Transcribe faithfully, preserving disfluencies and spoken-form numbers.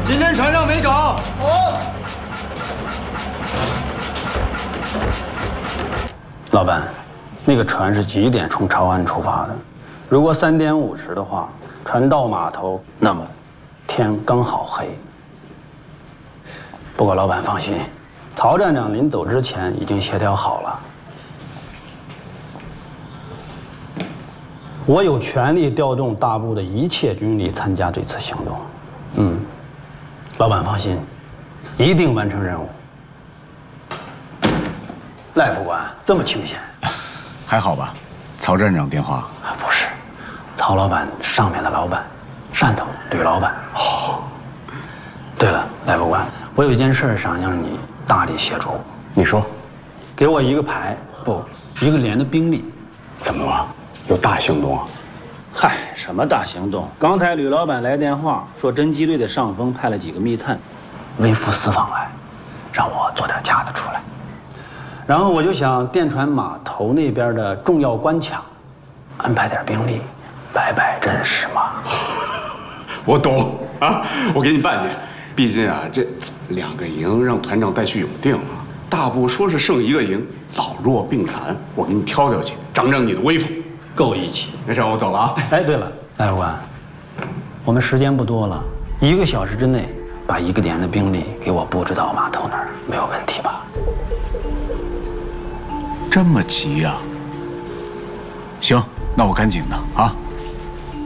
今天船上没搞。好。 老板，那个船是几点从潮安出发的？如果三点五十的话，船到码头，那么天刚好黑。不过老板放心，曹站长临走之前已经协调好了。 我有权利调动大部的一切军力参加这次行动。嗯，老板放心，一定完成任务。赖副官这么清闲， 还好吧？曹站长电话？ 啊，不是，曹老板上面的老板，汕头吕老板。 哦。 对了，赖副官，我有一件事想让你大力协助。 你说， 给我一个排，不，一个连的兵力。 怎么了？ 有大行动啊！ 嗨，什么大行动？刚才吕老板来电话说，侦缉队的上峰派了几个密探，微服私访来，让我做点架子出来。然后我就想，电船码头那边的重要关卡，安排点兵力，摆摆阵势嘛。 我懂啊，我给你办去。毕竟啊，这两个营让团长带去永定了，大部说是剩一个营，老弱病残，我给你挑挑去，长长你的威风。 够义气， 那事我走了啊！ 哎，对了，赖副官，我们时间不多了，一个小时之内把一个连的兵力给我布置到码头那儿，没有问题吧？ 这么急呀？行，那我赶紧的啊。